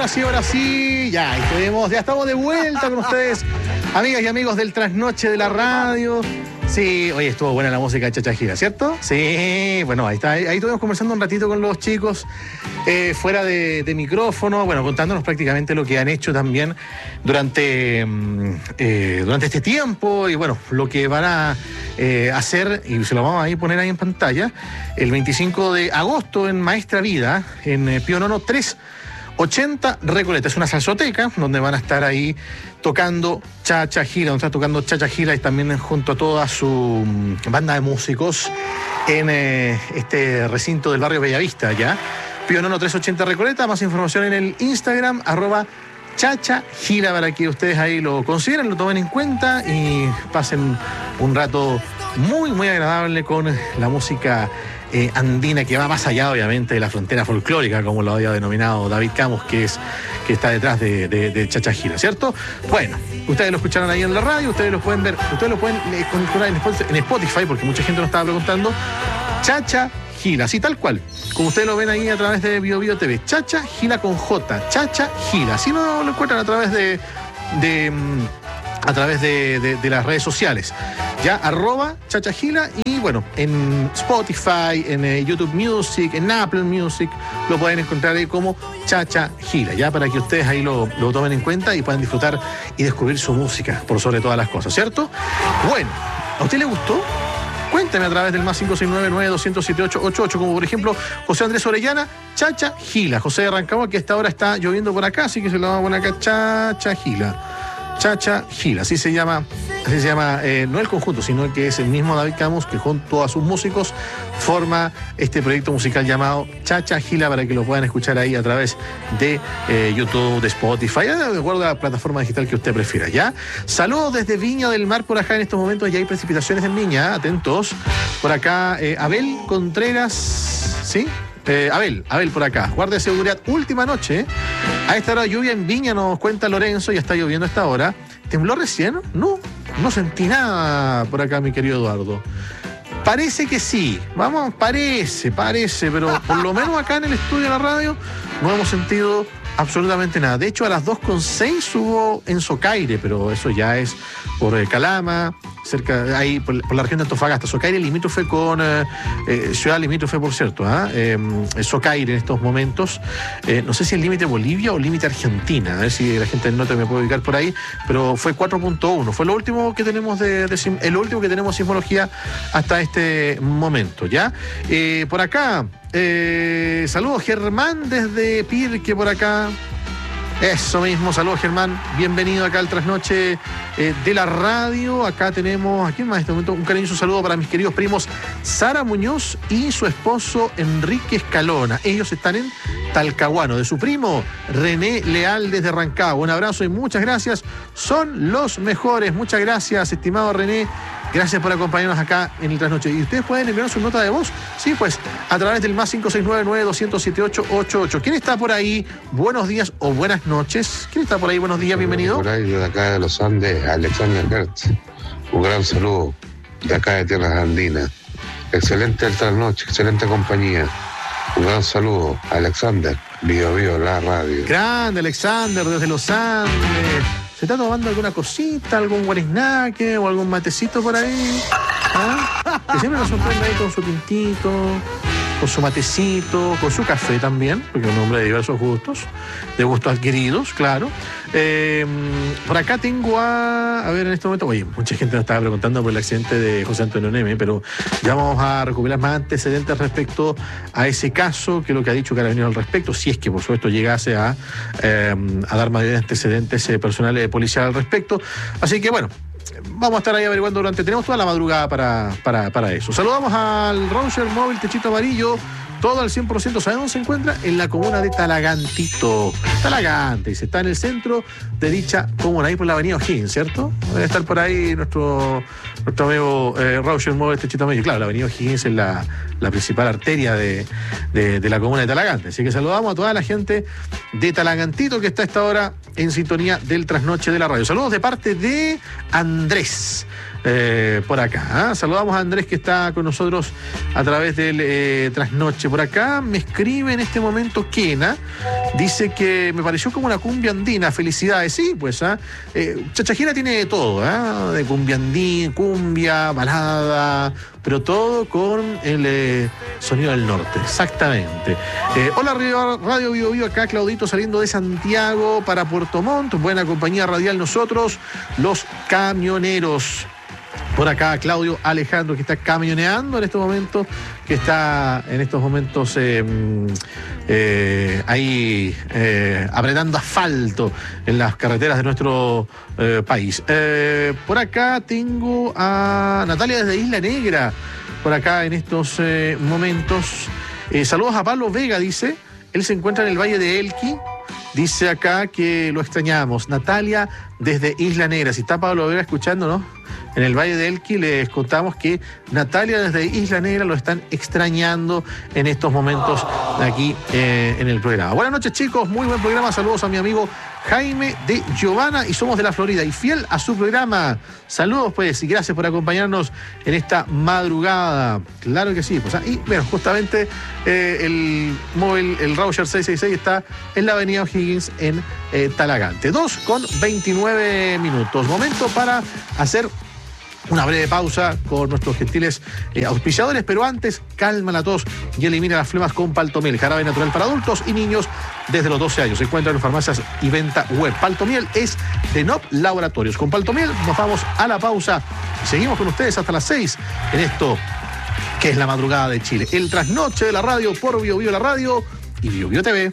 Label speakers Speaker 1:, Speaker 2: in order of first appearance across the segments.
Speaker 1: ahora sí. Ya estamos de vuelta con ustedes, amigas y amigos del Trasnoche de la Radio. Sí, oye, estuvo buena la música de Chacha Gila, ¿cierto? Sí, bueno, ahí está. Ahí estuvimos conversando un ratito con los chicos fuera de micrófono, bueno, contándonos prácticamente lo que han hecho también durante este tiempo y bueno, lo que van a hacer, y se lo vamos a poner ahí en pantalla, el 25 de agosto en Maestra Vida, en Pío Nono 380 Recoleta. Es una salsoteca donde van a estar ahí tocando Chacha Gila, donde está tocando Chacha Gila y también junto a toda su banda de músicos en este recinto del barrio Bellavista, ya. Pío Nono 380 Recoleta. Más información en el Instagram, @Chacha Gila, para que ustedes ahí lo consideren, lo tomen en cuenta y pasen un rato muy, muy agradable con la música andina, que va más allá, obviamente, de la frontera folclórica, como lo había denominado David Camus, que está detrás de Chacha Gila, ¿cierto? Bueno, ustedes lo escucharon ahí en la radio, ustedes lo pueden ver, ustedes lo pueden encontrar en Spotify, porque mucha gente nos estaba preguntando. Chacha Gila, así tal cual, como ustedes lo ven ahí a través de BioBio TV. Chacha Gila con J, Chacha Gila. Así lo encuentran a través de las redes sociales. Ya, @Chacha Gila, y bueno, en Spotify, en YouTube Music, en Apple Music, lo pueden encontrar ahí como Chacha Gila, ya, para que ustedes ahí lo tomen en cuenta y puedan disfrutar y descubrir su música, por sobre todas las cosas, ¿cierto? Bueno, ¿a usted le gustó? Cuénteme a través del más 569-9207-888, como por ejemplo José Andrés Orellana, Chacha Gila. José de Rancagua, que a esta hora está lloviendo por acá, así que se lo vamos a poner acá, Chacha Gila. Chacha Gila, así se llama, no el conjunto, sino que es el mismo David Camus, que junto a sus músicos forma este proyecto musical llamado Chacha Gila, para que lo puedan escuchar ahí a través de YouTube, de Spotify, de acuerdo a la plataforma digital que usted prefiera, ¿ya? Saludos desde Viña del Mar. Por acá en estos momentos ya hay precipitaciones en Viña, atentos. Por acá Abel Contreras, ¿sí? Abel por acá, guardia de seguridad, última noche. A esta hora lluvia en Viña, nos cuenta Lorenzo, ya está lloviendo a esta hora. ¿Tembló recién? No sentí nada por acá, mi querido Eduardo. Parece que sí, parece, pero por lo menos acá en el estudio de la radio no hemos sentido absolutamente nada. De hecho, a las 2:06 hubo en Socaire, pero eso ya es por Calama, cerca, ahí por la región de Antofagasta. Socaire limítrofe con ciudad limítrofe, por cierto, Socaire en estos momentos. No sé si es límite Bolivia o límite Argentina, a ver si la gente del norte me puede ubicar por ahí, pero fue 4.1. Fue lo último que tenemos lo último que tenemos sismología hasta este momento, ¿ya? Por acá, saludos Germán desde Pirque, por acá. Eso mismo, saludos Germán, bienvenido acá al Trasnoche de la Radio. Acá tenemos, aquí más en este momento, un cariñoso saludo para mis queridos primos Sara Muñoz y su esposo Enrique Escalona. Ellos están en Talcahuano. De su primo René Leal desde Rancagua. Un abrazo y muchas gracias, son los mejores. Muchas gracias, estimado René. Gracias por acompañarnos acá en el Trasnoche. Y ustedes pueden enviarnos su nota de voz, sí, pues, a través del más 569-9207-888. ¿Quién está por ahí? Buenos días o buenas noches. ¿Quién está por ahí? Buenos días, bienvenido.
Speaker 2: Por ahí, de acá de los Andes, Alexander Gertz. Un gran saludo de acá de Tierras Andinas. Excelente el Trasnoche, excelente compañía. Un gran saludo, Alexander, BioBio, la radio.
Speaker 1: Grande, Alexander, desde los Andes. ¿Se está tomando alguna cosita, algún guarisnaque o algún matecito por ahí? Que siempre nos sorprende ahí con su tintito, con su matecito, con su café también, porque es un hombre de diversos gustos, de gustos adquiridos, claro. Por acá tengo a ver en este momento, oye, mucha gente nos estaba preguntando por el accidente de José Antonio Neme, pero ya vamos a recopilar más antecedentes respecto a ese caso, que es lo que ha dicho Carabineros al respecto, si es que por supuesto llegase a dar mayores antecedentes personales policiales al respecto. Así que bueno, vamos a estar ahí averiguando tenemos toda la madrugada para eso. Saludamos al Roger Móvil Techito Amarillo, todo al 100%. ¿Sabe dónde se encuentra? En la comuna de Talagantito. Talagante, y se está en el centro de dicha comuna, ahí por la avenida O'Higgins, ¿cierto? Debe estar por ahí nuestro amigo Roger Móvil Techito Amarillo. Claro, la avenida O'Higgins es la principal arteria de la comuna de Talagante. Así que saludamos a toda la gente de Talagantito que está a esta hora en sintonía del Trasnoche de la Radio. Saludos de parte de Andrés. Por acá, saludamos a Andrés, que está con nosotros a través del Trasnoche. Por acá me escribe en este momento Kena, Dice que me pareció como una cumbia andina. Felicidades. Sí, pues, Chacha Gila tiene de todo, de cumbia andina, cumbia, balada, pero todo con el sonido del norte. Exactamente. Hola, Radio Vivo Vivo, acá Claudito saliendo de Santiago para Puerto Montt. Buena compañía radial nosotros, los camioneros. Por acá Claudio Alejandro, que está camioneando en estos momentos, ahí apretando asfalto en las carreteras de nuestro país. Por acá tengo a Natalia desde Isla Negra, por acá en estos momentos. Saludos a Pablo Vega, dice. Él se encuentra en el Valle de Elqui. Dice acá que lo extrañamos. Natalia desde Isla Negra. Si está Pablo Vega escuchándonos en el Valle de Elqui, les contamos que Natalia desde Isla Negra lo están extrañando en estos momentos aquí en el programa. Buenas noches, chicos. Muy buen programa. Saludos a mi amigo Jaime de Giovanna y somos de la Florida y fiel a su programa. Saludos, pues, y gracias por acompañarnos en esta madrugada. Claro que sí. Pues, y bueno, justamente el móvil, el Rauscher 666 está en la avenida O'Higgins en Talagante. 2:29 minutos. Momento para hacer una breve pausa con nuestros gentiles auspiciadores, pero antes, calma la tos y elimina las flemas con Paltomiel, jarabe natural para adultos y niños desde los 12 años. Se encuentra en farmacias y venta web. Paltomiel es de NOP Laboratorios. Con Paltomiel nos vamos a la pausa y seguimos con ustedes hasta las 6 en esto que es la madrugada de Chile. El trasnoche de la radio por Bio Bio la Radio y Bio Bio TV.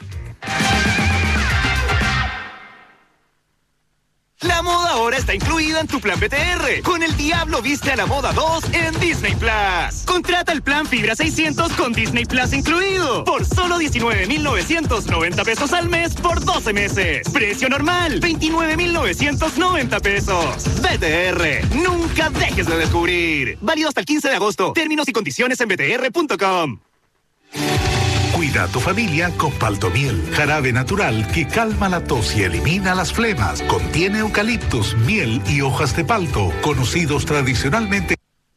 Speaker 3: La moda ahora está incluida en tu plan BTR. Con el Diablo Viste a la Moda 2 en Disney Plus. Contrata el plan Fibra 600 con Disney Plus incluido. Por solo 19,990 pesos al mes por 12 meses. Precio normal, 29,990 pesos. BTR, nunca dejes de descubrir. Válido hasta el 15 de agosto. Términos y condiciones en btr.com.
Speaker 4: Cuida a tu familia con Paltomiel, jarabe natural que calma la tos y elimina las flemas. Contiene eucaliptus, miel y hojas de palto, conocidos tradicionalmente.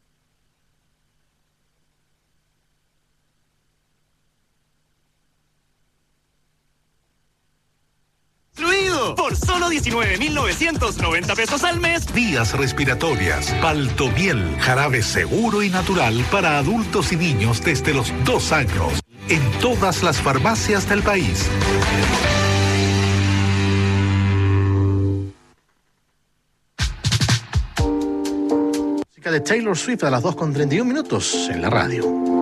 Speaker 3: Por solo 19,990 pesos al mes.
Speaker 4: Vías respiratorias. Paltomiel, jarabe seguro y natural para adultos y niños desde los 2 años. En todas las farmacias del país.
Speaker 1: Música de Taylor Swift a las 2:31 minutos en la radio.